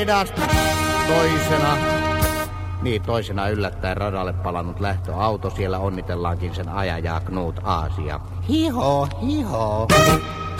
hidasta. Toisena yllättäen radalle palannut lähtöauto. Siellä onnitellaankin sen ajajaa Knut Aasia. Hiho, hiho.